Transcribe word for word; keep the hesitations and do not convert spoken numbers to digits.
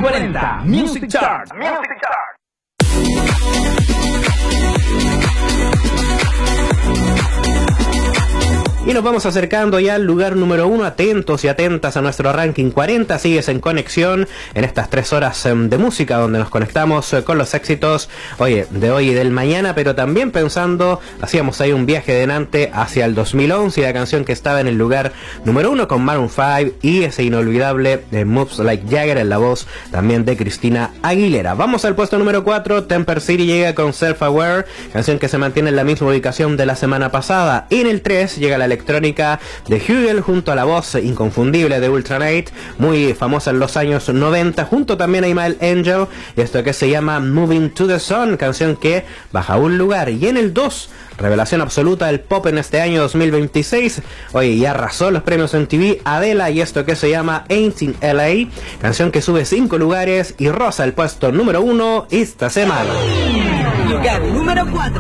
cuarenta Music Chart. Music Chart. Y nos vamos acercando ya al lugar número uno. Atentos y atentas a nuestro ranking cuarenta. Sigues en conexión en estas tres horas um, de música, donde nos conectamos uh, con los éxitos, oye, de hoy y del mañana, pero también pensando, hacíamos ahí un viaje de Nantes hacia el dos mil once y la canción que estaba en el lugar número uno con Maroon cinco y ese inolvidable eh, Moves Like Jagger en la voz también de Cristina Aguilera. Vamos al puesto número cuatro. Temper City llega con Self Aware, canción que se mantiene en la misma ubicación de la semana pasada. Y en el tres llega la electrónica de Hugel junto a la voz inconfundible de Ultranate, muy famosa en los años noventa, junto también a Imael Angel, y esto que se llama Moving to the Sun, canción que baja un lugar. Y en el dos, revelación absoluta del pop en este año dos mil veintiséis, oye, y arrasó los premios M T V, Adele, y esto que se llama Ain't in L A, canción que sube cinco lugares y roza el puesto número uno esta semana. Lugar número cuatro.